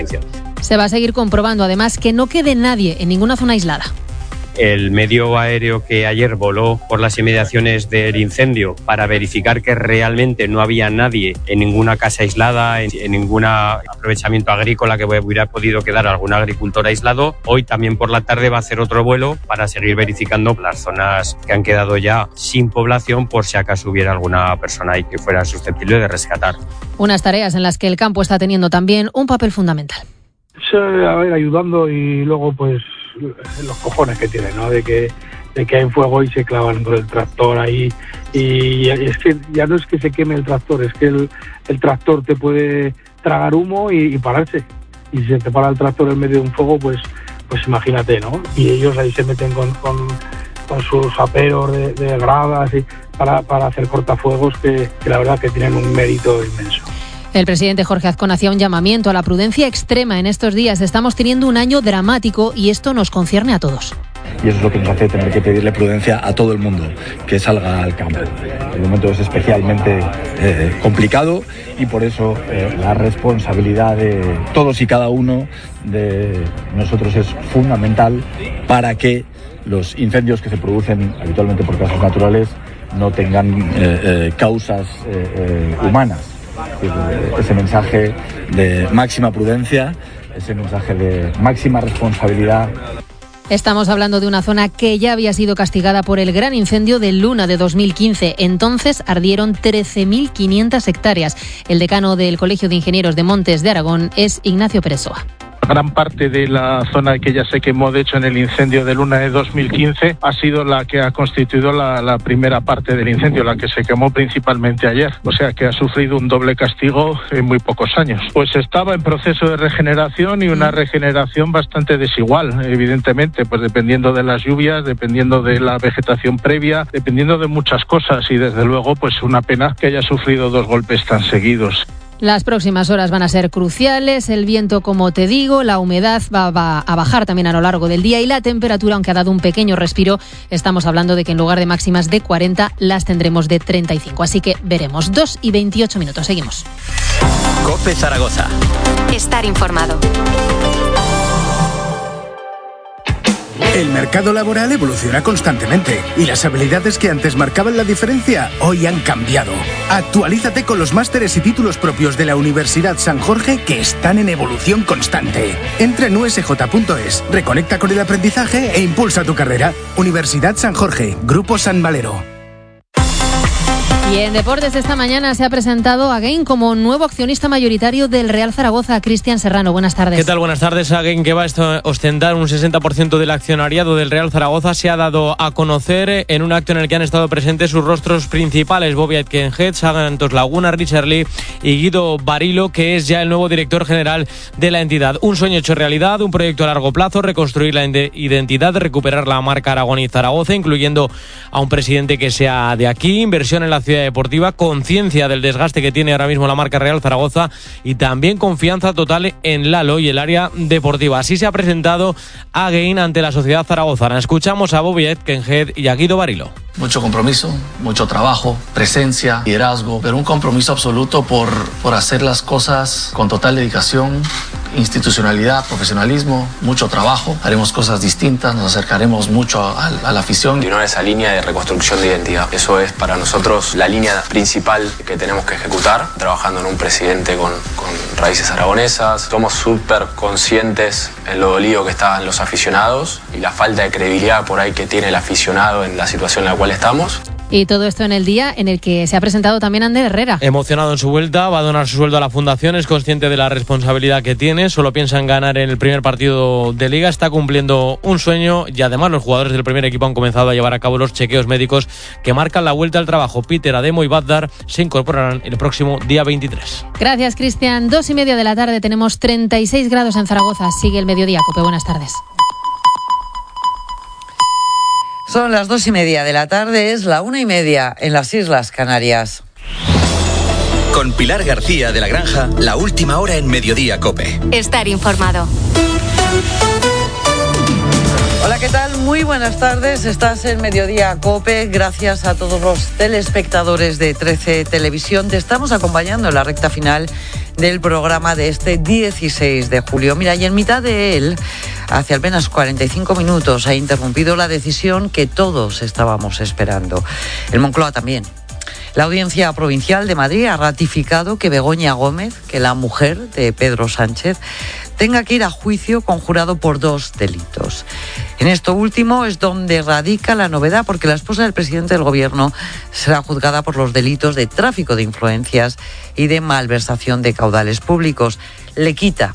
Se va a seguir comprobando, además, que no quede nadie en ninguna zona aislada. El medio aéreo que ayer voló por las inmediaciones del incendio para verificar que realmente no había nadie en ninguna casa aislada, en ningún aprovechamiento agrícola que hubiera podido quedar algún agricultor aislado, hoy también por la tarde va a hacer otro vuelo para seguir verificando las zonas que han quedado ya sin población por si acaso hubiera alguna persona ahí que fuera susceptible de rescatar. Unas tareas en las que el campo está teniendo también un papel fundamental. Sí, a ver, ayudando y luego pues los cojones que tienen, ¿no? De que hay fuego y se clavan con el tractor ahí y es que ya no es que se queme el tractor, es que el tractor te puede tragar humo y pararse, y si se te para el tractor en medio de un fuego pues imagínate, ¿no? Y ellos ahí se meten con sus aperos de gradas y para hacer cortafuegos que la verdad que tienen un mérito inmenso. El presidente Jorge Azcón hacía un llamamiento a la prudencia extrema en estos días. Estamos teniendo un año dramático y esto nos concierne a todos. Y eso es lo que nos hace tener que pedirle prudencia a todo el mundo que salga al campo. El momento es especialmente complicado y por eso la responsabilidad de todos y cada uno de nosotros es fundamental para que los incendios que se producen habitualmente por causas naturales no tengan causas humanas. Ese mensaje de máxima prudencia, ese mensaje de máxima responsabilidad. Estamos hablando de una zona que ya había sido castigada por el gran incendio de Luna de 2015. Entonces ardieron 13.500 hectáreas. El decano del Colegio de Ingenieros de Montes de Aragón es Ignacio Pérez Soa. Gran parte de la zona que ya se quemó, de hecho, en el incendio de Luna de 2015, ha sido la que ha constituido la primera parte del incendio, la que se quemó principalmente ayer. O sea, que ha sufrido un doble castigo en muy pocos años. Pues estaba en proceso de regeneración y una regeneración bastante desigual, evidentemente, pues dependiendo de las lluvias, dependiendo de la vegetación previa, dependiendo de muchas cosas y, desde luego, pues una pena que haya sufrido dos golpes tan seguidos. Las próximas horas van a ser cruciales, el viento, como te digo, la humedad va a bajar también a lo largo del día y la temperatura, aunque ha dado un pequeño respiro, estamos hablando de que en lugar de máximas de 40 las tendremos de 35, así que veremos. 2:28, seguimos. COPE Zaragoza. Estar informado. El mercado laboral evoluciona constantemente y las habilidades que antes marcaban la diferencia hoy han cambiado. Actualízate con los másteres y títulos propios de la Universidad San Jorge que están en evolución constante. Entra en usj.es, reconecta con el aprendizaje e impulsa tu carrera. Universidad San Jorge, Grupo San Valero. Y en deportes esta mañana se ha presentado Again como nuevo accionista mayoritario del Real Zaragoza. Cristian Serrano, buenas tardes. ¿Qué tal? Buenas tardes. Again, que va a ostentar un 60% del accionariado del Real Zaragoza, se ha dado a conocer en un acto en el que han estado presentes sus rostros principales: Bobby Aitkenhead, Santos Laguna, Richard Lee y Guido Barilo, que es ya el nuevo director general de la entidad. Un sueño hecho realidad, un proyecto a largo plazo: reconstruir la identidad, recuperar la marca Aragón y Zaragoza, incluyendo a un presidente que sea de aquí, inversión en la ciudad deportiva, conciencia del desgaste que tiene ahora mismo la marca Real Zaragoza y también confianza total en Lalo y el área deportiva. Así se ha presentado Again ante la sociedad zaragozana. Escuchamos a Bobby Aitkenhead y a Guido Barilo. Mucho compromiso, mucho trabajo, presencia, liderazgo, pero un compromiso absoluto por hacer las cosas con total dedicación, institucionalidad, profesionalismo, mucho trabajo. Haremos cosas distintas, nos acercaremos mucho a la afición. Continuar esa línea de reconstrucción de identidad. Eso es para nosotros la línea principal que tenemos que ejecutar, trabajando en un presidente con raíces aragonesas. Somos súper conscientes en lo dolido que están los aficionados y la falta de credibilidad por ahí que tiene el aficionado en la situación en la cual estamos. Y todo esto en el día en el que se ha presentado también Ander Herrera. Emocionado en su vuelta, va a donar su sueldo a la fundación, es consciente de la responsabilidad que tiene, solo piensa en ganar en el primer partido de Liga, está cumpliendo un sueño y además los jugadores del primer equipo han comenzado a llevar a cabo los chequeos médicos que marcan la vuelta al trabajo. Peter, Ademo y Badar se incorporarán el próximo día 23. Gracias, Cristian. 2:30 de la tarde, tenemos 36 grados en Zaragoza. Sigue el mediodía. Cope, buenas tardes. Son las 2:30 de la tarde, es la 1:30 en las Islas Canarias. Con Pilar García de la Granja, la última hora en Mediodía Cope. Estar informado. Hola, ¿qué tal? Muy buenas tardes. Estás en Mediodía Cope. Gracias a todos los telespectadores de 13 Televisión. Te estamos acompañando en la recta final del programa de este 16 de julio. Mira, y en mitad de él, hace apenas 45 minutos, ha interrumpido la decisión que todos estábamos esperando. El Moncloa también. La Audiencia Provincial de Madrid ha ratificado que Begoña Gómez, que la mujer de Pedro Sánchez, tenga que ir a juicio conjurado por 2 delitos. En esto último es donde radica la novedad, porque la esposa del presidente del Gobierno será juzgada por los delitos de tráfico de influencias y de malversación de caudales públicos. Le quita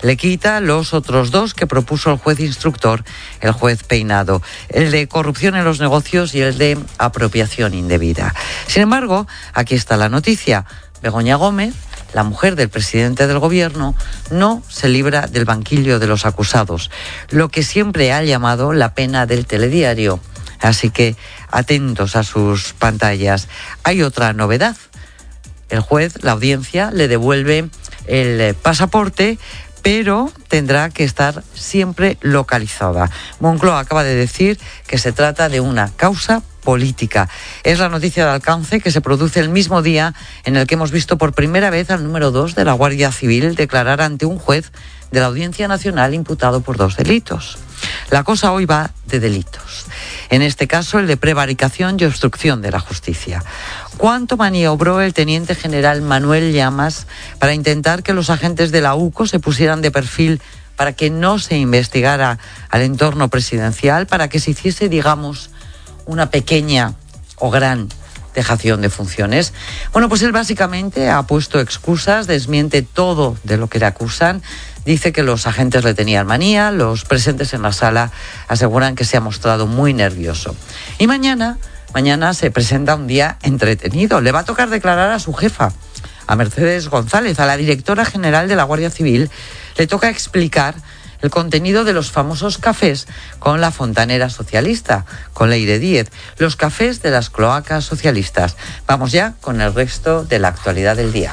los otros 2 que propuso el juez instructor, el juez Peinado, el de corrupción en los negocios y el de apropiación indebida. Sin embargo, aquí está la noticia. Begoña Gómez, la mujer del presidente del Gobierno, no se libra del banquillo de los acusados, lo que siempre ha llamado la pena del telediario. Así que atentos a sus pantallas. Hay otra novedad. El juez, la audiencia, le devuelve el pasaporte, pero tendrá que estar siempre localizada. Moncloa acaba de decir que se trata de una causa política. Es la noticia de alcance que se produce el mismo día en el que hemos visto por primera vez al número 2 de la Guardia Civil declarar ante un juez de la Audiencia Nacional imputado por 2 delitos. La cosa hoy va de delitos. En este caso, el de prevaricación y obstrucción de la justicia. ¿Cuánto maniobró el teniente general Manuel Llamas para intentar que los agentes de la UCO se pusieran de perfil para que no se investigara al entorno presidencial, para que se hiciese, digamos, una pequeña o gran dejación de funciones? Bueno, pues él básicamente ha puesto excusas, desmiente todo de lo que le acusan. Dice que los agentes le tenían manía, los presentes en la sala aseguran que se ha mostrado muy nervioso. Y mañana se presenta un día entretenido. Le va a tocar declarar a su jefa, a Mercedes González, a la directora general de la Guardia Civil. Le toca explicar el contenido de los famosos cafés con la fontanera socialista, con Leire Díez, los cafés de las cloacas socialistas. Vamos ya con el resto de la actualidad del día.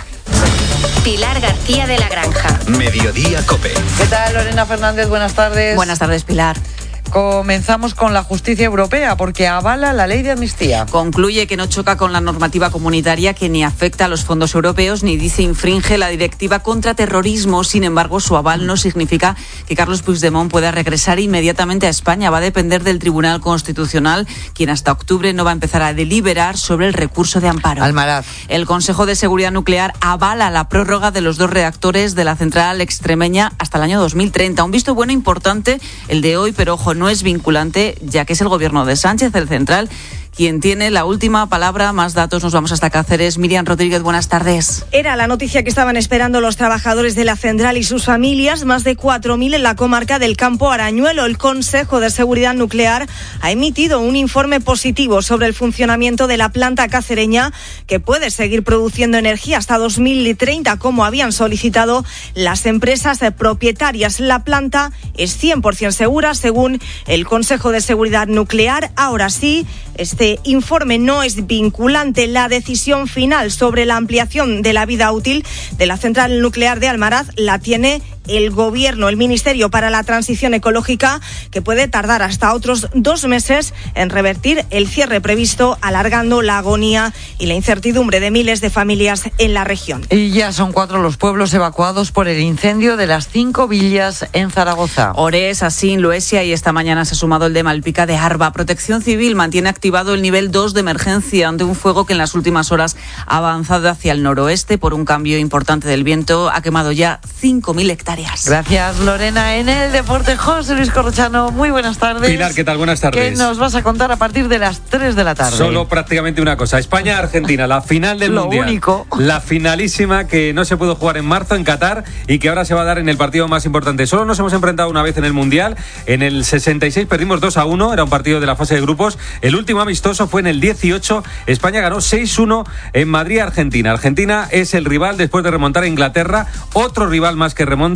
Pilar García de la Granja. Mediodía COPE. ¿Qué tal, Lorena Fernández? Buenas tardes. Buenas tardes, Pilar. Comenzamos con la justicia europea porque avala la ley de amnistía. Concluye que no choca con la normativa comunitaria, que ni afecta a los fondos europeos ni dice infringe la directiva contra terrorismo. Sin embargo, su aval no significa que Carlos Puigdemont pueda regresar inmediatamente a España. Va a depender del Tribunal Constitucional, quien hasta octubre no va a empezar a deliberar sobre el recurso de amparo. Almaraz. El Consejo de Seguridad Nuclear avala la prórroga de los 2 reactores de la central extremeña hasta el año 2030. Un visto bueno importante el de hoy, pero ojo, no es vinculante, ya que es el gobierno de Sánchez, el central, quien tiene la última palabra. Más datos, nos vamos hasta Cáceres. Miriam Rodríguez, buenas tardes. Era la noticia que estaban esperando los trabajadores de la central y sus familias, más de 4.000 en la comarca del Campo Arañuelo. El Consejo de Seguridad Nuclear ha emitido un informe positivo sobre el funcionamiento de la planta cacereña, que puede seguir produciendo energía hasta 2030, como habían solicitado las empresas propietarias. La planta es 100% segura, según el Consejo de Seguridad Nuclear. Ahora sí, este informe no es vinculante. La decisión final sobre la ampliación de la vida útil de la central nuclear de Almaraz la tiene el Gobierno, el Ministerio para la Transición Ecológica, que puede tardar hasta otros 2 meses en revertir el cierre previsto, alargando la agonía y la incertidumbre de miles de familias en la región. Y ya son 4 los pueblos evacuados por el incendio de las 5 villas en Zaragoza. Ores, Asín, Loesia, y esta mañana se ha sumado el de Malpica de Arba. Protección Civil mantiene activado el nivel 2 de emergencia ante un fuego que en las últimas horas ha avanzado hacia el noroeste por un cambio importante del viento. Ha quemado ya 5.000 hectáreas. Gracias, Lorena. En el deporte, José Luis Corrochano, muy buenas tardes. Pilar, ¿qué tal? Buenas tardes. ¿Qué nos vas a contar a partir de las 3 de la tarde? Solo prácticamente una cosa. España-Argentina, la final del Mundial. Lo único. La finalísima que no se pudo jugar en marzo en Qatar y que ahora se va a dar en el partido más importante. Solo nos hemos enfrentado una vez en el Mundial. En el 66 perdimos 2-1. Era un partido de la fase de grupos. El último amistoso fue en el 18. España ganó 6-1 en Madrid-Argentina. Argentina es el rival después de remontar a Inglaterra. Otro rival más que remonta.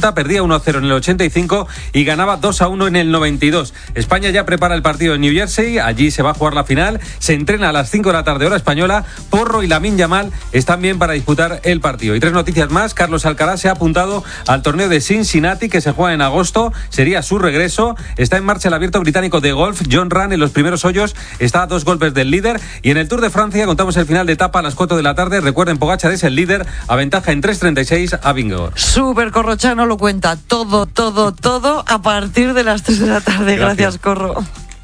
70, perdía 1-0 en el 85 y ganaba 2-1 en el 92. España ya prepara el partido en New Jersey, allí se va a jugar la final, se entrena a las 5 de la tarde hora española, Porro y Lamine Yamal están bien para disputar el partido. Y 3 noticias más, Carlos Alcaraz se ha apuntado al torneo de Cincinnati que se juega en agosto, sería su regreso, está en marcha el abierto británico de golf, John Ram en los primeros hoyos está a 2 golpes del líder y en el Tour de Francia contamos el final de etapa a las 4 de la tarde, recuerden Pogačar es el líder, aventaja en 3.36 a Vingegaard. Súper Corrochano lo cuenta todo a partir de las 3 de la tarde. Gracias Corro.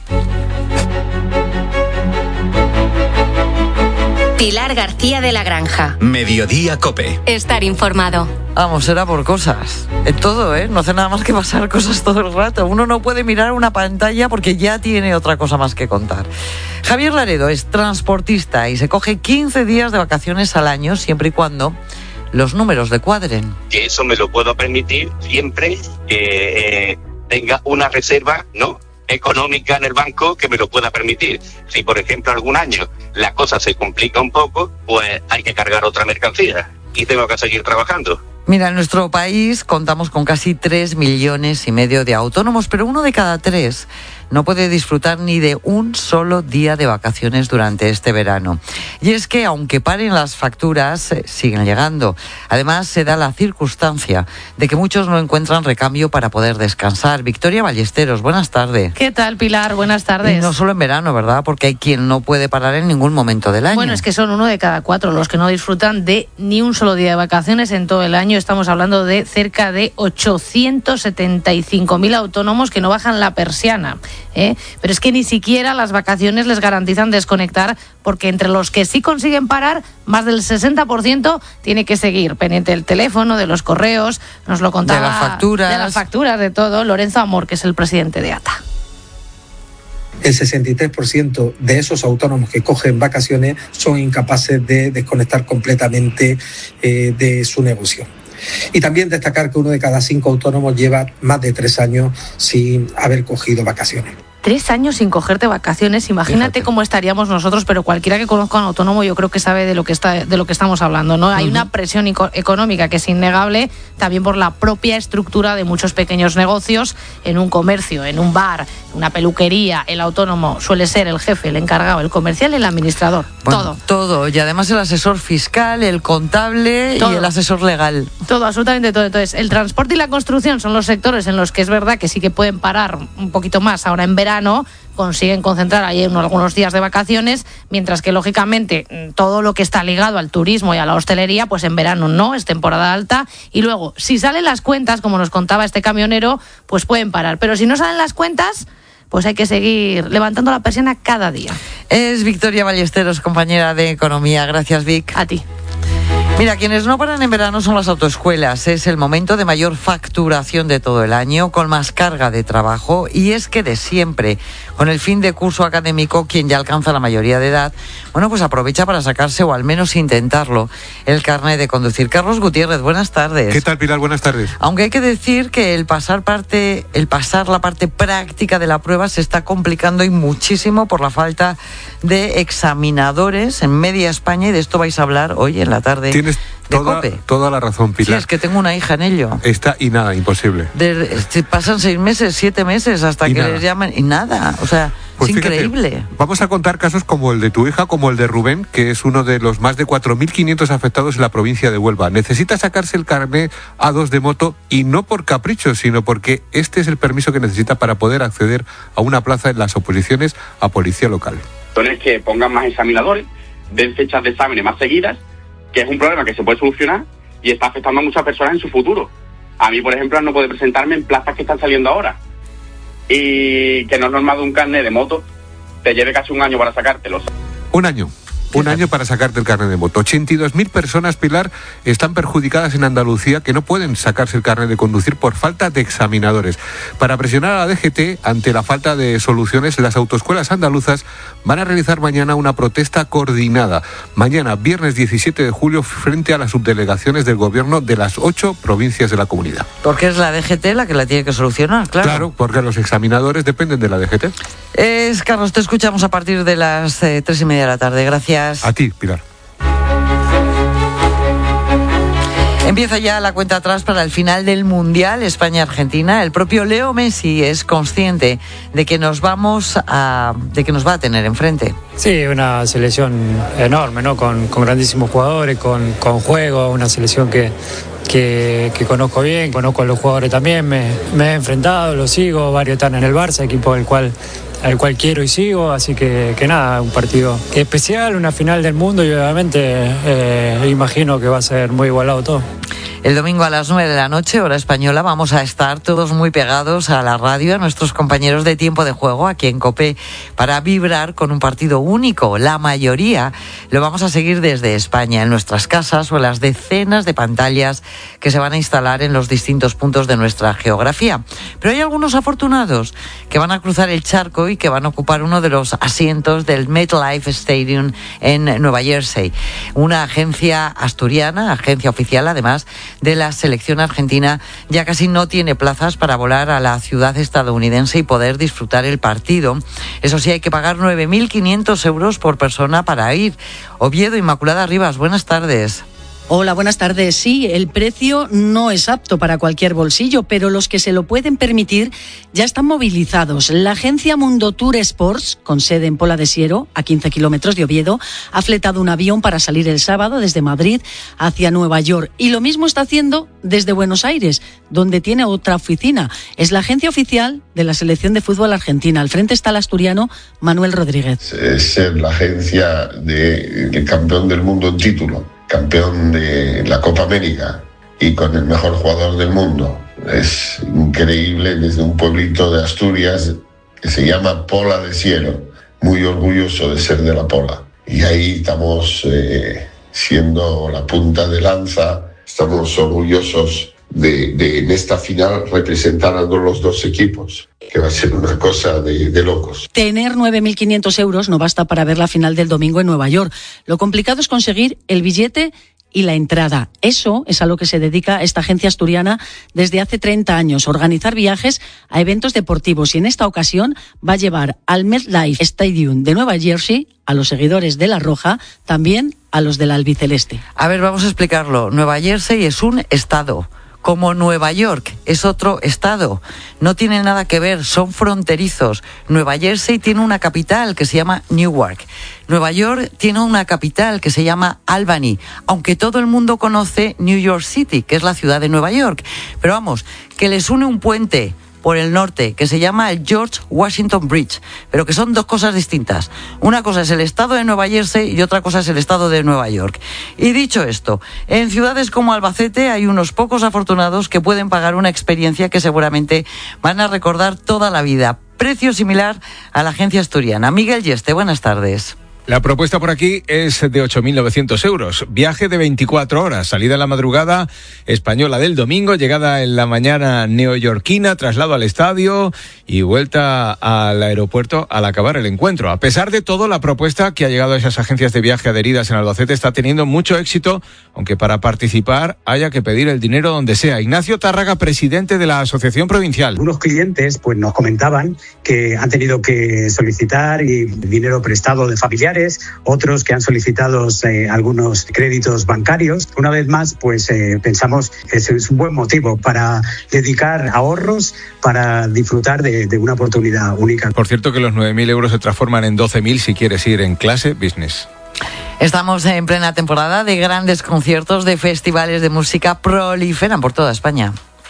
Pilar García de la Granja. Mediodía COPE. Estar informado. Vamos, será por cosas. En todo, no hace nada más que pasar cosas todo el rato. Uno no puede mirar una pantalla porque ya tiene otra cosa más que contar. Javier Laredo es transportista y se coge 15 días de vacaciones al año siempre y cuando los números le cuadren. Que eso me lo puedo permitir siempre que tenga una reserva, ¿no?, económica en el banco que me lo pueda permitir. Si por ejemplo algún año la cosa se complica un poco, pues hay que cargar otra mercancía y tengo que seguir trabajando. Mira, en nuestro país contamos con casi 3,5 millones de autónomos, pero 1 de cada 3 no puede disfrutar ni de un solo día de vacaciones durante este verano. Y es que, aunque paren las facturas, siguen llegando. Además, se da la circunstancia de que muchos no encuentran recambio para poder descansar. Victoria Ballesteros, buenas tardes. ¿Qué tal, Pilar? Buenas tardes. Y no solo en verano, ¿verdad? Porque hay quien no puede parar en ningún momento del año. Bueno, es que son 1 de cada 4 los que no disfrutan de ni un solo día de vacaciones en todo el año. Estamos hablando de cerca de 875.000 autónomos que no bajan la persiana. Pero es que ni siquiera las vacaciones les garantizan desconectar, porque entre los que sí consiguen parar, más del 60% tiene que seguir pendiente del teléfono, de los correos, nos lo contaba, de las facturas, de todo, Lorenzo Amor, que es el presidente de ATA. El 63% de esos autónomos que cogen vacaciones son incapaces de desconectar completamente de su negocio. Y también destacar que 1 de cada 5 autónomos lleva más de 3 años sin haber cogido vacaciones. 3 años sin cogerte vacaciones, imagínate cómo estaríamos nosotros, pero cualquiera que conozca a un autónomo yo creo que sabe de lo que estamos hablando, ¿no? Hay una presión económica que es innegable, también por la propia estructura de muchos pequeños negocios, en un comercio, en un bar, una peluquería, el autónomo suele ser el jefe, el encargado, el comercial y el administrador, bueno, todo, y además el asesor fiscal, el contable todo. Y el asesor legal. Todo, absolutamente todo. Entonces, el transporte y la construcción son los sectores en los que es verdad que sí que pueden parar un poquito más ahora en verano, consiguen concentrar ahí algunos días de vacaciones, mientras que lógicamente todo lo que está ligado al turismo y a la hostelería, pues en verano no, es temporada alta, y luego si salen las cuentas, como nos contaba este camionero, pues pueden parar, pero si no salen las cuentas, pues hay que seguir levantando la persiana cada día. Es Victoria Ballesteros, compañera de Economía. Gracias, Vic. A ti. Mira, quienes no paran en verano son las autoescuelas. Es el momento de mayor facturación de todo el año, con más carga de trabajo. Y es que de siempre, con el fin de curso académico, quien ya alcanza la mayoría de edad, bueno, pues aprovecha para sacarse, o al menos intentarlo, el carnet de conducir. Carlos Gutiérrez, buenas tardes. ¿Qué tal, Pilar? Buenas tardes. Aunque hay que decir que el pasar la parte práctica de la prueba se está complicando y muchísimo por la falta de examinadores en media España, y de esto vais a hablar hoy en la tarde. Tienes toda la razón, Pilar. Sí, es que tengo una hija en ello. Imposible. Pasan 6 meses, 7 meses hasta que les llamen y nada, o sea, pues es increíble. Fíjate, vamos a contar casos como el de tu hija, como el de Rubén, que es uno de los más de 4.500 afectados en la provincia de Huelva. Necesita sacarse el carnet A2 de moto, y no por capricho, sino porque este es el permiso que necesita para poder acceder a una plaza en las oposiciones a policía local. Es que pongan más examinadores, den fechas de exámenes más seguidas, que es un problema que se puede solucionar y está afectando a muchas personas en su futuro. A mí, por ejemplo, no puedo presentarme en plazas que están saliendo ahora. Y que no es normal de un carnet de moto te lleve casi un año para sacártelo. Un año para sacarte el carnet de moto. 82.000 personas, Pilar, están perjudicadas en Andalucía, que no pueden sacarse el carnet de conducir por falta de examinadores. Para presionar a la DGT ante la falta de soluciones, las autoescuelas andaluzas van a realizar mañana una protesta coordinada. Mañana, viernes 17 de julio, frente a las subdelegaciones del gobierno de las 8 provincias de la comunidad. Porque es la DGT la que la tiene que solucionar, claro. Claro, porque los examinadores dependen de la DGT. Carlos, te escuchamos a partir de las 3:30 de la tarde. Gracias. A ti, Pilar. Empieza ya la cuenta atrás para el final del Mundial España-Argentina. El propio Leo Messi es consciente de que nos va a tener enfrente. Sí, una selección enorme, ¿no? Con grandísimos jugadores, con juego, una selección que conozco bien, conozco a los jugadores también, me he enfrentado, los sigo, varios están en el Barça, equipo al cual quiero y sigo, así que nada, un partido especial, una final del mundo y obviamente imagino que va a ser muy igualado todo. El domingo a las 9 de la noche, hora española, vamos a estar todos muy pegados a la radio, a nuestros compañeros de Tiempo de Juego aquí en COPE, para vibrar con un partido único. La mayoría lo vamos a seguir desde España, en nuestras casas o en las decenas de pantallas que se van a instalar en los distintos puntos de nuestra geografía. Pero hay algunos afortunados que van a cruzar el charco y que van a ocupar uno de los asientos del MetLife Stadium en Nueva Jersey. Una agencia asturiana, agencia oficial además de la selección argentina, ya casi no tiene plazas para volar a la ciudad estadounidense y poder disfrutar el partido. Eso sí, hay que pagar 9.500 euros por persona para ir. Oviedo, Inmaculada Rivas, buenas tardes. Hola, buenas tardes. Sí, el precio no es apto para cualquier bolsillo, pero los que se lo pueden permitir ya están movilizados. La agencia Mundo Tour Sports, con sede en Pola de Siero, a 15 kilómetros de Oviedo, ha fletado un avión para salir el sábado desde Madrid hacia Nueva York. Y lo mismo está haciendo desde Buenos Aires, donde tiene otra oficina. Es la agencia oficial de la selección de fútbol argentina. Al frente está el asturiano Manuel Rodríguez. Es ser la agencia del campeón del mundo en título, campeón de la Copa América y con el mejor jugador del mundo. Es increíble, desde un pueblito de Asturias que se llama Pola de Siero, muy orgulloso de ser de la Pola. Y ahí estamos siendo la punta de lanza, estamos orgullosos de en esta final representar a los dos equipos, que va a ser una cosa de locos. Tener 9.500 euros no basta para ver la final del domingo en Nueva York. Lo complicado es conseguir el billete y la entrada. Eso es a lo que se dedica esta agencia asturiana desde hace 30 años, organizar viajes a eventos deportivos, y en esta ocasión va a llevar al MetLife Stadium de Nueva Jersey a los seguidores de la Roja, también a los del albiceleste. A ver, vamos a explicarlo. Nueva Jersey es un estado, como Nueva York es otro estado. No tiene nada que ver, son fronterizos. Nueva Jersey tiene una capital que se llama Newark. Nueva York tiene una capital que se llama Albany, aunque todo el mundo conoce New York City, que es la ciudad de Nueva York. Pero vamos, que les une un puente por el norte, que se llama el George Washington Bridge, pero que son dos cosas distintas. Una cosa es el estado de Nueva Jersey y otra cosa es el estado de Nueva York. Y dicho esto, en ciudades como Albacete hay unos pocos afortunados que pueden pagar una experiencia que seguramente van a recordar toda la vida. Precio similar a la agencia asturiana. Miguel Yeste, buenas tardes. La propuesta por aquí es de 8.900 euros. Viaje de 24 horas, salida en la madrugada española del domingo, llegada en la mañana neoyorquina, traslado al estadio y vuelta al aeropuerto al acabar el encuentro. A pesar de todo, la propuesta que ha llegado a esas agencias de viaje adheridas en Albacete está teniendo mucho éxito, aunque para participar haya que pedir el dinero donde sea. Ignacio Tárraga, presidente de la Asociación Provincial. Unos clientes nos comentaban que han tenido que solicitar dinero prestado de familiares, otros que han solicitado algunos créditos bancarios. Una vez más, pensamos que es un buen motivo para dedicar ahorros, para disfrutar de una oportunidad única. Por cierto, que los 9.000 euros se transforman en 12.000 si quieres ir en clase business. Estamos en plena temporada de grandes conciertos, de festivales de música, proliferan por toda España.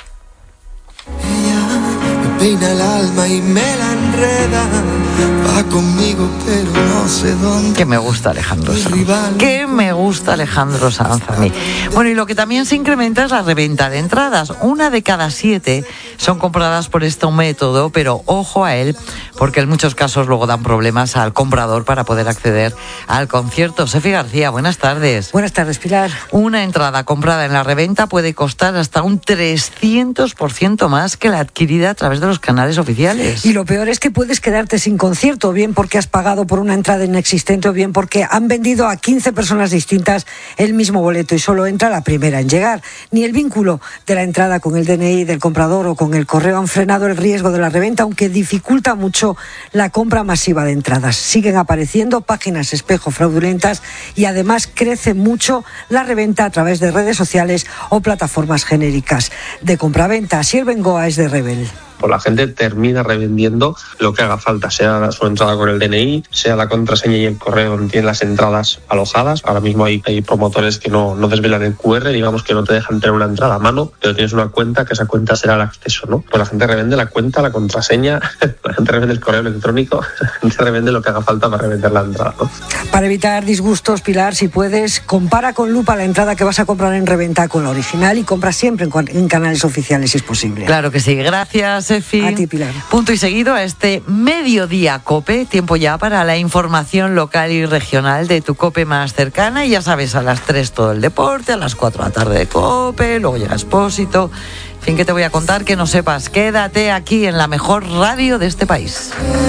Ella me peina el alma y me la enreda. Va conmigo, pero no sé dónde. Que me gusta Alejandro Sanz. Que me gusta Alejandro Sanz a mí. Bueno, y lo que también se incrementa es la reventa de entradas. 1 de cada 7 son compradas por este método, pero ojo a él, porque en muchos casos luego dan problemas al comprador para poder acceder al concierto. Sefi García, buenas tardes. Buenas tardes, Pilar. Una entrada comprada en la reventa puede costar hasta un 300% más que la adquirida a través de los canales oficiales. Y lo peor es que puedes quedarte sin concierto, bien porque has pagado por una entrada inexistente o bien porque han vendido a 15 personas distintas el mismo boleto y solo entra la primera en llegar. Ni el vínculo de la entrada con el DNI del comprador o con con el correo han frenado el riesgo de la reventa, aunque dificulta mucho la compra masiva de entradas. Siguen apareciendo páginas espejo fraudulentas y además crece mucho la reventa a través de redes sociales o plataformas genéricas de compraventa. Asier Bengoa es de Rebel. Pues la gente termina revendiendo lo que haga falta, sea su entrada con el DNI, sea la contraseña y el correo donde tienen las entradas alojadas. Ahora mismo hay promotores que no desvelan el QR, digamos que no te dejan tener una entrada a mano, pero tienes una cuenta, que esa cuenta será el acceso, ¿no? Pues la gente revende la cuenta, la contraseña, la gente revende el correo electrónico, la gente revende lo que haga falta para revender la entrada, ¿no? Para evitar disgustos, Pilar, si puedes, compara con lupa la entrada que vas a comprar en reventa con la original y compra siempre en canales oficiales si es posible. Claro que sí, gracias. A ti, Pilar. Punto y seguido a este Mediodía COPE, tiempo ya para la información local y regional de tu COPE más cercana. Y ya sabes, a las 3 todo el deporte, a las 4 de la tarde de COPE, luego llega Expósito. En fin, ¿qué te voy a contar que no sepas? Quédate aquí en la mejor radio de este país.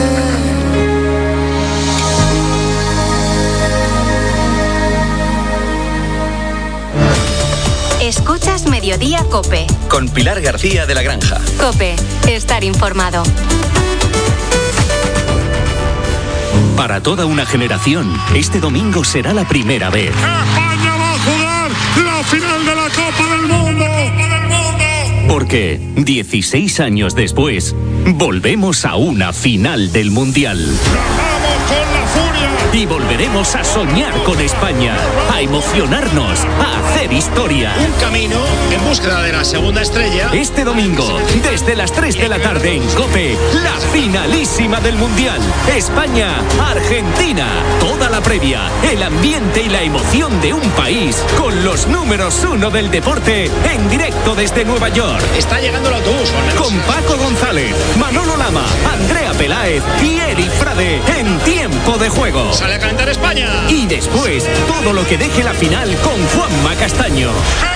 Escuchas Mediodía COPE. Con Pilar García de la Granja. COPE, estar informado. Para toda una generación, este domingo será la primera vez. España va a jugar la final de la Copa del Mundo. Porque 16 años después, volvemos a una final del Mundial. ¡Vamos con la furia! Y volveremos a soñar con España, a emocionarnos, a hacer historia. Un camino en búsqueda de la segunda estrella. Este domingo, desde las 3 de la tarde en COPE, la finalísima del Mundial. España-Argentina. Toda la previa, el ambiente y la emoción de un país con los números 1 del deporte en directo desde Nueva York. Está llegando el autobús. Con Paco González, Manolo Lama, Andrea Peláez y Eric Frade en tiempo de juego. Sale a calentar España. Y después, todo lo que deje la final con Juanma Castaño.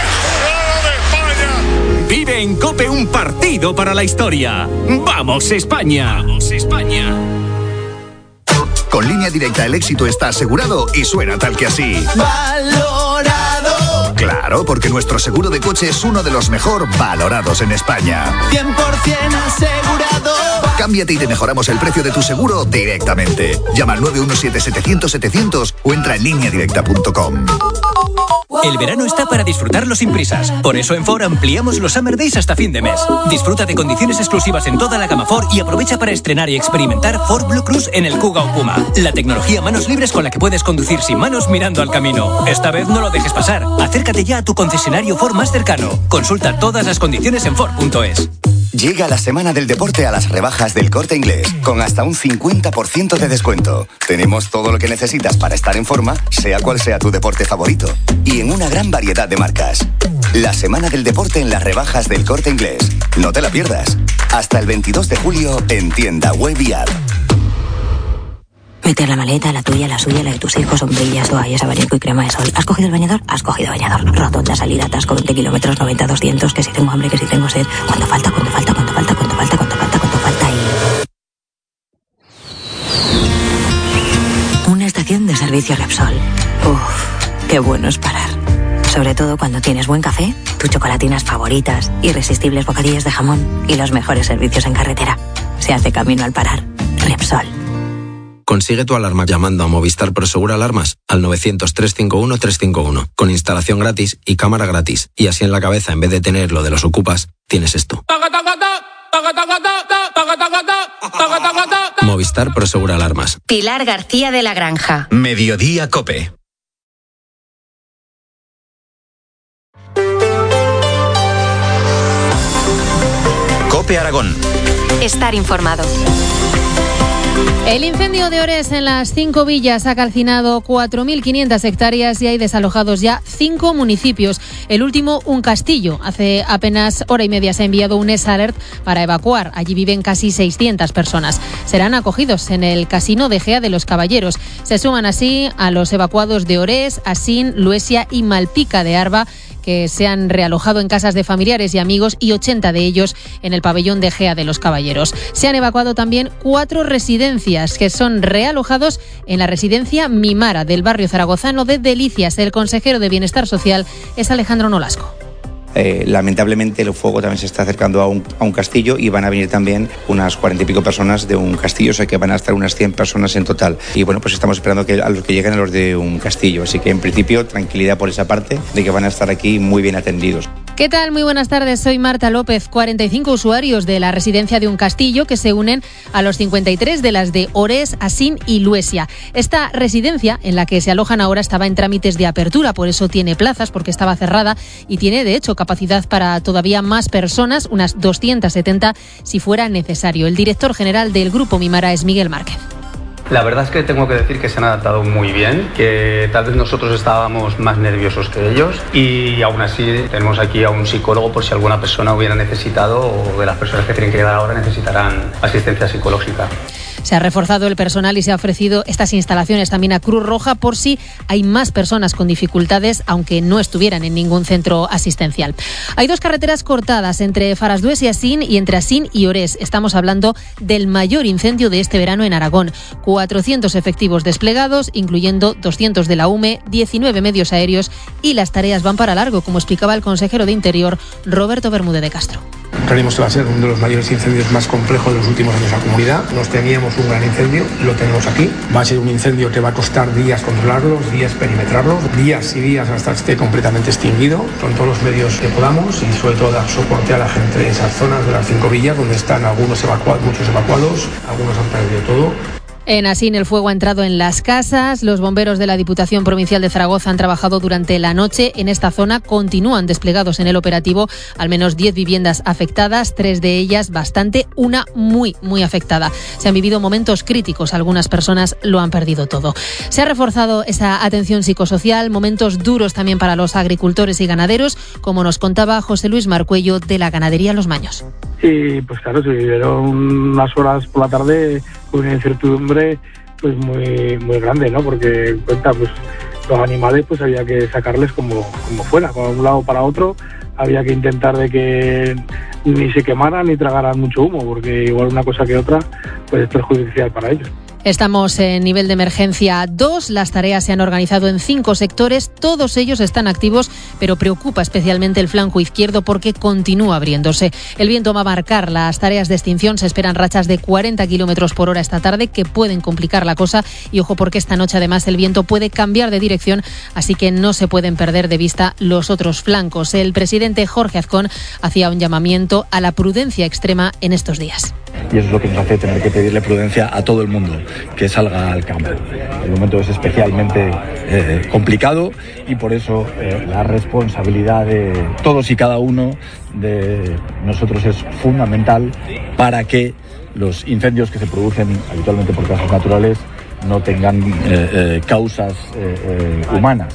Vive en COPE un partido para la historia. ¡Vamos, España! ¡Vamos, España! Con Línea Directa el éxito está asegurado y suena tal que así. ¡Valorado! Claro, porque nuestro seguro de coche es uno de los mejor valorados en España. 100% asegurado. Cámbiate y te mejoramos el precio de tu seguro directamente. Llama al 917-700-700 o entra en lineadirecta.com. El verano está para disfrutarlo sin prisas. Por eso en Ford ampliamos los Summer Days hasta fin de mes. Disfruta de condiciones exclusivas en toda la gama Ford y aprovecha para estrenar y experimentar Ford Blue Cruise en el Kuga o Puma. La tecnología manos libres con la que puedes conducir sin manos mirando al camino. Esta vez no lo dejes pasar. Acércate ya a tu concesionario Ford más cercano. Consulta todas las condiciones en Ford.es. Llega la semana del deporte a las rebajas del Corte Inglés, con hasta un 50% de descuento. Tenemos todo lo que necesitas para estar en forma, sea cual sea tu deporte favorito. Y en una gran variedad de marcas. La semana del deporte en las rebajas del Corte Inglés. No te la pierdas. Hasta el 22 de julio en tienda web y app. Meter la maleta, la tuya, la suya, la de tus hijos, sombrillas, toallas, abanico y crema de sol. ¿Has cogido el bañador? Has cogido bañador. Rotonda, salida, atasco, 20 kilómetros, 90, 200, que si tengo hambre, que si tengo sed. ¿Cuánto falta? ¿Cuánto falta? ¿Cuánto falta? ¿Cuánto falta? ¿Cuánto falta? ¿Cuánto falta? Y... una estación de servicio Repsol. Uf, qué bueno es parar. Sobre todo cuando tienes buen café, tus chocolatinas favoritas, irresistibles bocadillos de jamón y los mejores servicios en carretera. Se hace camino al parar. Repsol. Consigue tu alarma llamando a Movistar Prosegur Alarmas al 900-351-351, con instalación gratis y cámara gratis. Y así en la cabeza, en vez de tener lo de los ocupas, tienes esto. Movistar Prosegur Alarmas. Pilar García de la Granja. Mediodía COPE. COPE Aragón. Estar informado. El incendio de Ores en las 5 villas ha calcinado 4.500 hectáreas y hay desalojados ya 5 municipios. El último, un castillo. Hace apenas hora y media se ha enviado un S-Alert para evacuar. Allí viven casi 600 personas. Serán acogidos en el Casino de Gea de los Caballeros. Se suman así a los evacuados de Ores, Asín, Luesia y Malpica de Arba, que se han realojado en casas de familiares y amigos, y 80 de ellos en el pabellón de Gea de los Caballeros. Se han evacuado también 4 residencias que son realojados en la residencia Mimara del barrio zaragozano de Delicias. El consejero de Bienestar Social es Alejandro Nolasco. Lamentablemente el fuego también se está acercando a un castillo y van a venir también unas 40 y pico personas de un castillo, o sea que van a estar unas 100 personas en total. Y bueno, pues estamos esperando a los que lleguen a los de un castillo, así que en principio tranquilidad por esa parte de que van a estar aquí muy bien atendidos. ¿Qué tal? Muy buenas tardes, soy Marta López. 45 usuarios de la residencia de un castillo que se unen a los 53 de las de Orés, Asín y Luesia. Esta residencia en la que se alojan ahora estaba en trámites de apertura, por eso tiene plazas, porque estaba cerrada, y tiene de hecho capacidad para todavía más personas, unas 270 si fuera necesario. El director general del Grupo Mimara es Miguel Márquez. La verdad es que tengo que decir que se han adaptado muy bien, que tal vez nosotros estábamos más nerviosos que ellos, y aún así tenemos aquí a un psicólogo por si alguna persona hubiera necesitado, o de las personas que tienen que llegar ahora necesitarán asistencia psicológica. Se ha reforzado el personal y se ha ofrecido estas instalaciones también a Cruz Roja por si hay más personas con dificultades, aunque no estuvieran en ningún centro asistencial. Hay 2 carreteras cortadas entre Farasdués y Asín y entre Asín y Orés. Estamos hablando del mayor incendio de este verano en Aragón. 400 efectivos desplegados, incluyendo 200 de la UME, 19 medios aéreos, y las tareas van para largo, como explicaba el consejero de Interior, Roberto Bermúdez de Castro. Creemos que va a ser uno de los mayores incendios más complejos de los últimos años en la comunidad. Nos temíamos un gran incendio, lo tenemos aquí. Va a ser un incendio que va a costar días controlarlos, días perimetrarlos, días y días hasta que esté completamente extinguido, con todos los medios que podamos, y sobre todo dar soporte a la gente en esas zonas de las 5 villas donde están algunos evacuados, muchos evacuados, algunos han perdido todo. En Asín el fuego ha entrado en las casas. Los bomberos de la Diputación Provincial de Zaragoza han trabajado durante la noche. En esta zona continúan desplegados en el operativo al menos 10 viviendas afectadas, 3 de ellas bastante, una muy afectada. Se han vivido momentos críticos, algunas personas lo han perdido todo. Se ha reforzado esa atención psicosocial, momentos duros también para los agricultores y ganaderos, como nos contaba José Luis Marcuello de la ganadería Los Maños. Y pues claro, se vivieron unas horas por la tarde con una incertidumbre pues muy grande, ¿no? Porque en cuenta pues los animales pues había que sacarles como fuera, de un lado para otro, había que intentar de que ni se quemaran ni tragaran mucho humo, porque igual una cosa que otra pues es perjudicial para ellos. Estamos en nivel de emergencia 2, las tareas se han organizado en 5 sectores, todos ellos están activos, pero preocupa especialmente el flanco izquierdo porque continúa abriéndose. El viento va a marcar las tareas de extinción, se esperan rachas de 40 kilómetros por hora esta tarde que pueden complicar la cosa, y ojo porque esta noche además el viento puede cambiar de dirección, así que no se pueden perder de vista los otros flancos. El presidente Jorge Azcón hacía un llamamiento a la prudencia extrema en estos días. Y eso es lo que nos hace tener que pedirle prudencia a todo el mundo que salga al campo. El momento es especialmente complicado y por eso la responsabilidad de todos y cada uno de nosotros es fundamental para que los incendios que se producen habitualmente por causas naturales no tengan causas humanas.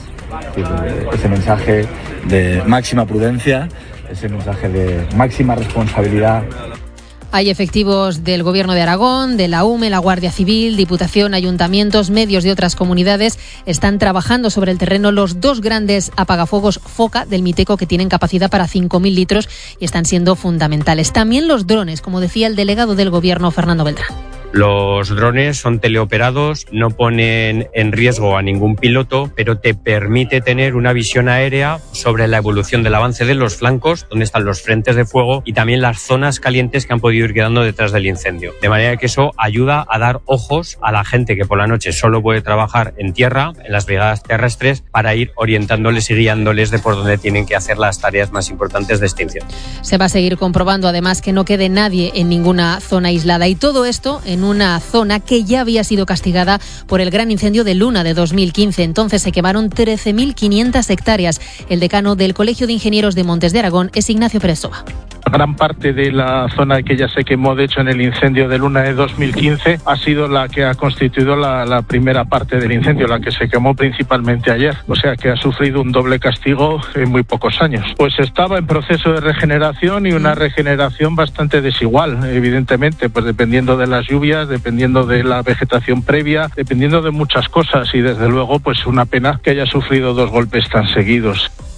Ese mensaje de máxima prudencia, ese mensaje de máxima responsabilidad. Hay efectivos del Gobierno de Aragón, de la UME, la Guardia Civil, Diputación, ayuntamientos, medios de otras comunidades. Están trabajando sobre el terreno los 2 grandes apagafuegos Foca del Miteco que tienen capacidad para 5.000 litros y están siendo fundamentales. También los drones, como decía el delegado del Gobierno, Fernando Beltrán. Los drones son teleoperados, no ponen en riesgo a ningún piloto, pero te permite tener una visión aérea sobre la evolución del avance de los flancos, donde están los frentes de fuego y también las zonas calientes que han podido ir quedando detrás del incendio. De manera que eso ayuda a dar ojos a la gente que por la noche solo puede trabajar en tierra, en las brigadas terrestres, para ir orientándoles y guiándoles de por dónde tienen que hacer las tareas más importantes de extinción. Se va a seguir comprobando además que no quede nadie en ninguna zona aislada, y todo esto en una zona que ya había sido castigada por el gran incendio de Luna de 2015. Entonces se quemaron 13.500 hectáreas. El decano del Colegio de Ingenieros de Montes de Aragón es Ignacio Pérez Soba. Gran parte de la zona que ya se quemó, de hecho, en el incendio de Luna de 2015, ha sido la que ha constituido la primera parte del incendio, la que se quemó principalmente ayer. O sea que ha sufrido un doble castigo en muy pocos años. Pues estaba en proceso de regeneración y una regeneración bastante desigual, evidentemente, pues dependiendo de las lluvias, dependiendo de la vegetación previa, dependiendo de muchas cosas, y desde luego pues una pena que haya sufrido 2 golpes tan seguidos.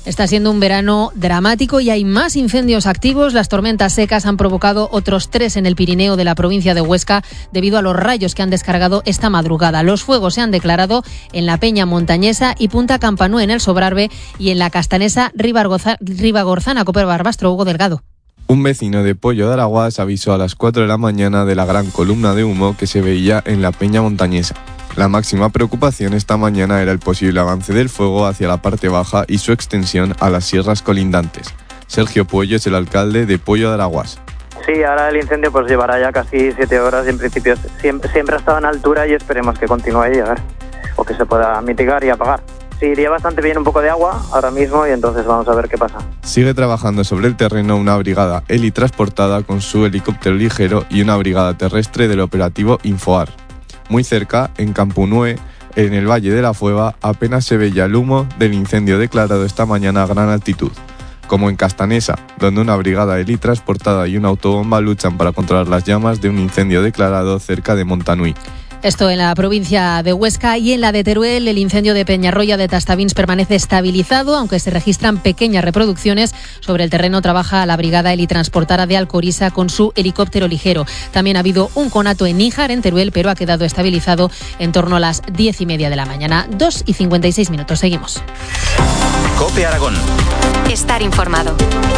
Está siendo un verano dramático y hay más incendios activos. Las tormentas secas han provocado otros 3 en el Pirineo de la provincia de Huesca debido a los rayos que han descargado esta madrugada. Los fuegos se han declarado en la Peña Montañesa y Punta Campanú en el Sobrarbe y en la Castanesa Ribagorzana. Coper Barbastro, Hugo Delgado. Un vecino de Pollo de Araguás avisó a las 4 de la mañana de la gran columna de humo que se veía en la Peña Montañesa. La máxima preocupación esta mañana era el posible avance del fuego hacia la parte baja y su extensión a las sierras colindantes. Sergio Puello es el alcalde de Pollo de Araguás. Sí, ahora el incendio pues llevará ya casi 7 horas y en principio siempre ha estado en altura y esperemos que continúe a llegar o que se pueda mitigar y apagar. Sí, iría bastante bien un poco de agua ahora mismo y entonces vamos a ver qué pasa. Sigue trabajando sobre el terreno una brigada helitransportada con su helicóptero ligero y una brigada terrestre del operativo Infoar. Muy cerca, en Campunue, en el Valle de la Fueva, apenas se veía el humo del incendio declarado esta mañana a gran altitud, como en Castanesa, donde una brigada helitransportada y una autobomba luchan para controlar las llamas de un incendio declarado cerca de Montanui. Esto en la provincia de Huesca y en la de Teruel. El incendio de Peñarroya de Tastavins permanece estabilizado, aunque se registran pequeñas reproducciones. Sobre el terreno trabaja la brigada helitransportada de Alcoriza con su helicóptero ligero. También ha habido un conato en Níjar, en Teruel, pero ha quedado estabilizado en torno a las 10:30 de la mañana. 2:56. Seguimos. COPE Aragón. Estar informado.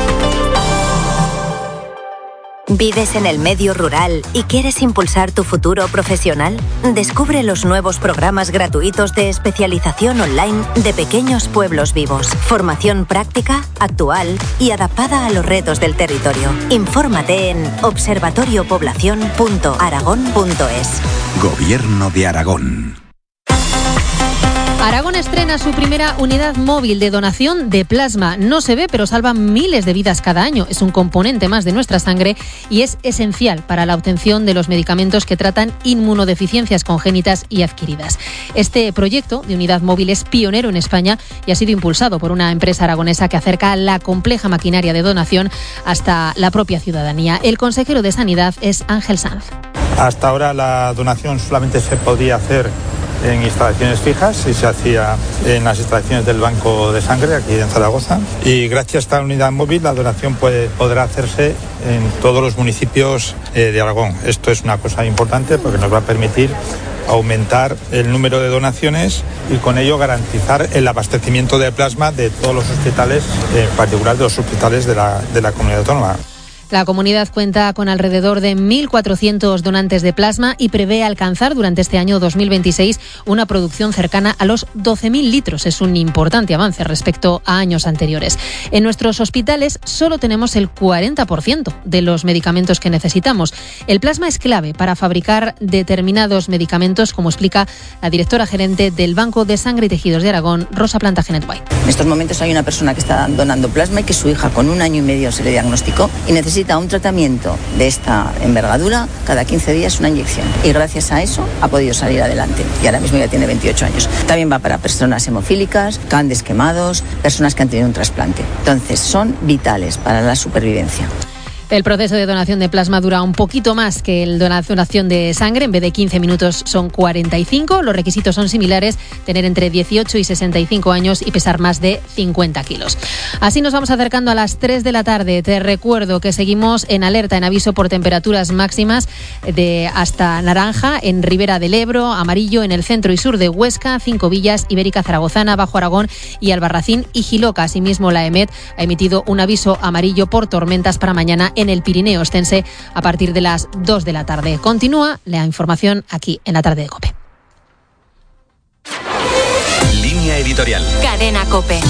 ¿Vives en el medio rural y quieres impulsar tu futuro profesional? Descubre los nuevos programas gratuitos de especialización online de Pequeños Pueblos Vivos. Formación práctica, actual y adaptada a los retos del territorio. Infórmate en observatoriopoblacion.aragón.es. Gobierno de Aragón. Aragón estrena su primera unidad móvil de donación de plasma. No se ve, pero salva miles de vidas cada año. Es un componente más de nuestra sangre y es esencial para la obtención de los medicamentos que tratan inmunodeficiencias congénitas y adquiridas. Este proyecto de unidad móvil es pionero en España y ha sido impulsado por una empresa aragonesa que acerca la compleja maquinaria de donación hasta la propia ciudadanía. El consejero de Sanidad es Ángel Sanz. Hasta ahora la donación solamente se podía hacer en instalaciones fijas y se hacía en las instalaciones del Banco de Sangre aquí en Zaragoza, y gracias a esta unidad móvil la donación podrá hacerse en todos los municipios de Aragón. Esto es una cosa importante porque nos va a permitir aumentar el número de donaciones y con ello garantizar el abastecimiento de plasma de todos los hospitales, en particular de los hospitales de la comunidad autónoma. La comunidad cuenta con alrededor de 1.400 donantes de plasma y prevé alcanzar durante este año 2026 una producción cercana a los 12.000 litros. Es un importante avance respecto a años anteriores. En nuestros hospitales solo tenemos el 40% de los medicamentos que necesitamos. El plasma es clave para fabricar determinados medicamentos, como explica la directora gerente del Banco de Sangre y Tejidos de Aragón, Rosa Plantagenet White. En estos momentos hay una persona que está donando plasma y que su hija con 1 año y medio se le diagnosticó y necesita un tratamiento de esta envergadura cada 15 días, una inyección, y gracias a eso ha podido salir adelante y ahora mismo ya tiene 28 años. También va para personas hemofílicas, candes quemados, personas que han tenido un trasplante. Entonces son vitales para la supervivencia. El proceso de donación de plasma dura un poquito más que el donación de sangre. En vez de 15 minutos son 45. Los requisitos son similares: tener entre 18 y 65 años y pesar más de 50 kilos. Así nos vamos acercando a las 3 de la tarde. Te recuerdo que seguimos en alerta, en aviso por temperaturas máximas de hasta naranja en Ribera del Ebro, amarillo en el centro y sur de Huesca, Cinco Villas, Ibérica Zaragozana, Bajo Aragón y Albarracín y Jiloca. Asimismo, la EMET ha emitido un aviso amarillo por tormentas para mañana en el Pirineo Ostense a partir de las 2 de la tarde. Continúa la información aquí en la tarde de COPE. Línea editorial. Cadena COPE.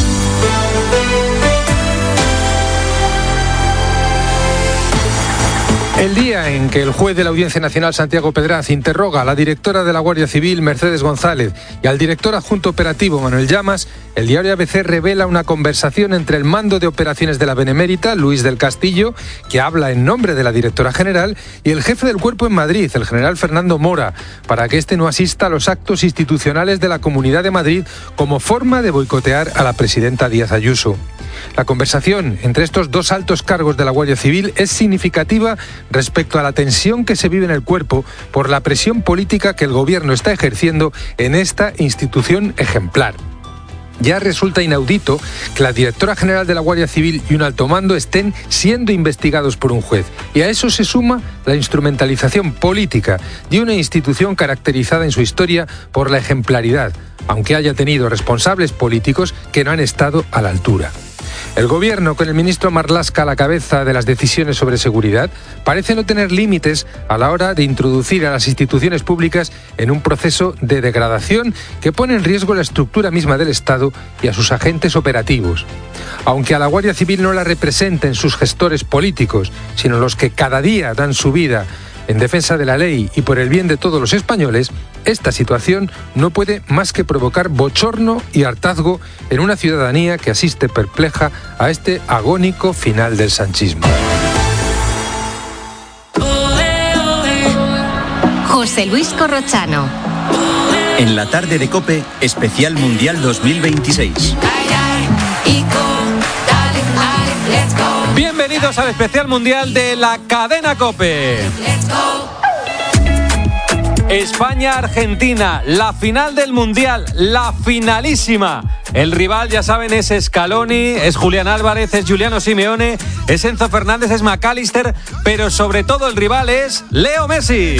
El día en que el juez de la Audiencia Nacional, Santiago Pedraz, interroga a la directora de la Guardia Civil, Mercedes González, y al director adjunto operativo, Manuel Llamas, el diario ABC revela una conversación entre el mando de operaciones de la Benemérita, Luis del Castillo, que habla en nombre de la directora general, y el jefe del cuerpo en Madrid, el general Fernando Mora, para que éste no asista a los actos institucionales de la Comunidad de Madrid como forma de boicotear a la presidenta Díaz Ayuso. La conversación entre estos dos altos cargos de la Guardia Civil es significativa respecto a la tensión que se vive en el cuerpo por la presión política que el gobierno está ejerciendo en esta institución ejemplar. ya resulta inaudito que la directora general de la Guardia Civil y un alto mando estén siendo investigados por un juez. Y a eso se suma la instrumentalización política de una institución caracterizada en su historia por la ejemplaridad, aunque haya tenido responsables políticos que no han estado a la altura. El gobierno, con el ministro Marlaska a la cabeza de las decisiones sobre seguridad, parece no tener límites a la hora de introducir a las instituciones públicas en un proceso de degradación que pone en riesgo la estructura misma del Estado y a sus agentes operativos. Aunque a la Guardia Civil no la representen sus gestores políticos, sino los que cada día dan su vida en defensa de la ley y por el bien de todos los españoles, esta situación no puede más que provocar bochorno y hartazgo en una ciudadanía que asiste perpleja a este agónico final del sanchismo. José Luis Corrochano. En la tarde de COPE, especial Mundial 2026. Bienvenidos al especial mundial de la cadena COPE. España-Argentina, la final del mundial, la finalísima. El rival, ya saben, es Scaloni, es Julián Álvarez, es Giuliano Simeone, es Enzo Fernández, es McAllister, pero sobre todo el rival es Leo Messi.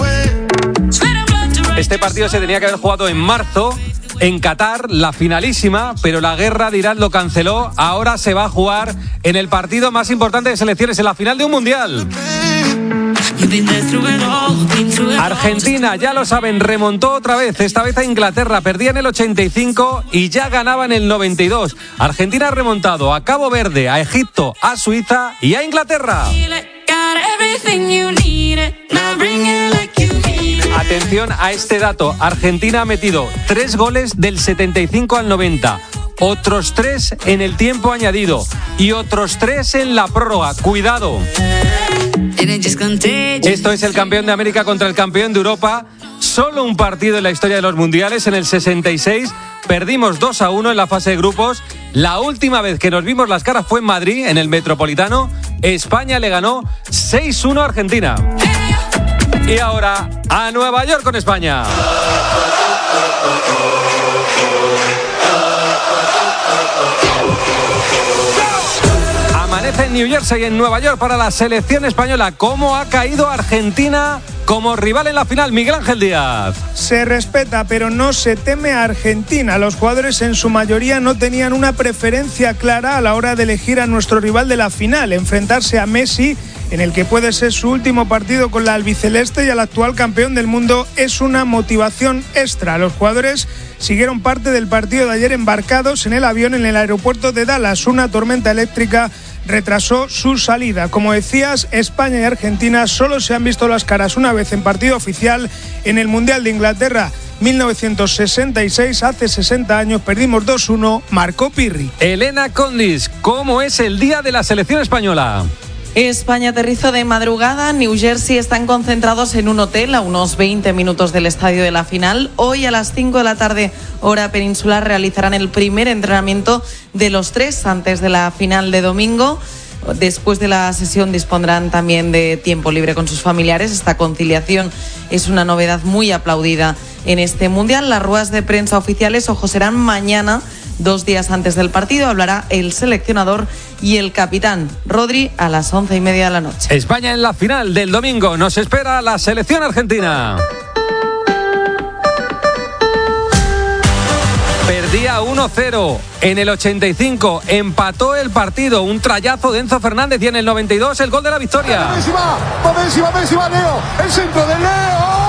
Este partido se tenía que haber jugado en marzo en Qatar, la finalísima, pero la guerra de Irán lo canceló. Ahora se va a jugar en el partido más importante de selecciones, en la final de un mundial. Argentina, ya lo saben, remontó otra vez, esta vez a Inglaterra, perdía en el 85 y ya ganaba en el 92. Argentina ha remontado a Cabo Verde, a Egipto, a Suiza y a Inglaterra. Atención a este dato, Argentina ha metido 3 goles del 75 al 90, otros 3 en el tiempo añadido y otros 3 en la prórroga. Cuidado. Esto es el campeón de América contra el campeón de Europa. Solo un partido en la historia de los mundiales. En el 66 perdimos 2-1 en la fase de grupos. La última vez que nos vimos las caras fue en Madrid, en el Metropolitano. España le ganó 6-1 a Argentina. Y ahora a Nueva York con España. Amanece en New Jersey, en Nueva York, para la selección española. ¿Cómo ha caído Argentina como rival en la final? Miguel Ángel Díaz. Se respeta, pero no se teme a Argentina. Los jugadores en su mayoría no tenían una preferencia clara a la hora de elegir a nuestro rival de la final. Enfrentarse a Messi, en el que puede ser su último partido con la albiceleste, y al actual campeón del mundo, es una motivación extra. Los jugadores siguieron parte del partido de ayer embarcados en el avión en el aeropuerto de Dallas. Una tormenta eléctrica retrasó su salida. Como decías, España y Argentina solo se han visto las caras una vez en partido oficial en el Mundial de Inglaterra 1966, hace 60 años, perdimos 2-1, marcó Pirri. Elena Condis, ¿cómo es el día de la selección española? España aterrizó de madrugada. New Jersey están concentrados en un hotel a unos 20 minutos del estadio de la final. Hoy a las 5 de la tarde, hora peninsular, realizarán el primer entrenamiento de los 3 antes de la final de domingo. Después de la sesión dispondrán también de tiempo libre con sus familiares. Esta conciliación es una novedad muy aplaudida en este mundial. Las ruedas de prensa oficiales, ojo, serán mañana, 2 días antes del partido. Hablará el seleccionador y el capitán Rodri a las 11:30 de la noche. España en la final del domingo. Nos espera la selección argentina. Perdía 1-0 en el 85, empató el partido, un trayazo de Enzo Fernández, y en el 92 el gol de la victoria. Messi va, Leo, el centro de Leo.